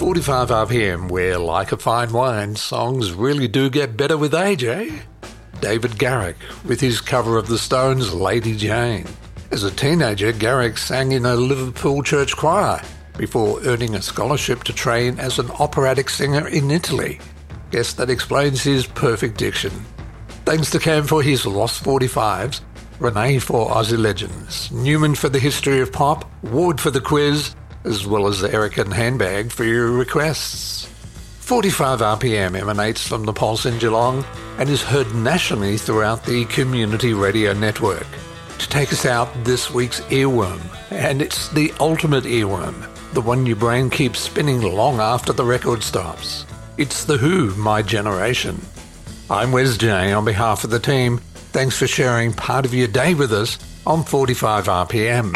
45 RPM, where, like a fine wine, songs really do get better with age, eh? David Garrick, with his cover of the Stones' Lady Jane. As a teenager, Garrick sang in a Liverpool church choir before earning a scholarship to train as an operatic singer in Italy. Guess that explains his perfect diction. Thanks to Cam for his Lost 45s, Renee for Aussie Legends, Newman for the history of pop, Ward for the quiz, as well as the Eric and Handbag for your requests. 45 RPM emanates from the Pulse in Geelong and is heard nationally throughout the Community Radio Network. To take us out, this week's earworm, and it's the ultimate earworm, the one your brain keeps spinning long after the record stops. It's The Who, My Generation. I'm Wes J on behalf of the team. Thanks for sharing part of your day with us on 45 RPM.